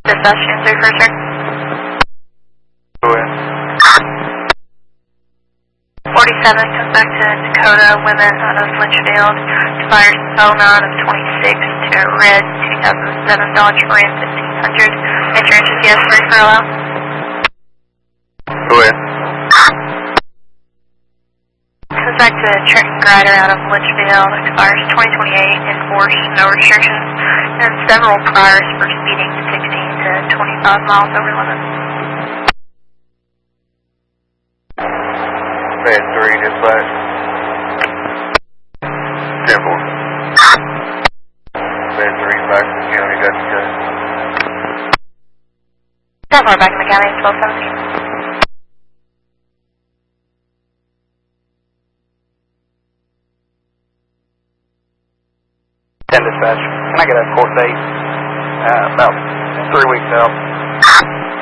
Dispatch, answer first, sir. Go ahead. 47 comes back to Dakota, women out of Litchfield, expires 09 of 26 to a red 2007 Dodge Ram 1500. Enter engine yes, ready for allow. Go ahead. Comes back to Trenton Grider out of Litchfield, expires 2028, enforced, no restrictions, and several priors for speeding 16 to 25 miles over limit. Bad 3, dispatch. 10-4. Bad 3, back to the county, got the gun. 10-4 back in the county, 1217. Dispatch. Can I get a court date? About 3 weeks out.